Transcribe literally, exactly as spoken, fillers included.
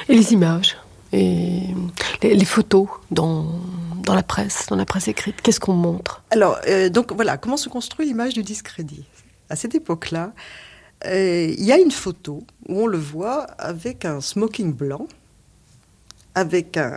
Et les images, et les, les photos dans, dans la presse, dans la presse écrite, qu'est-ce qu'on montre ? Alors, euh, donc voilà, comment se construit l'image du discrédit ? À cette époque-là, euh, il y a une photo où on le voit avec un smoking blanc, avec un,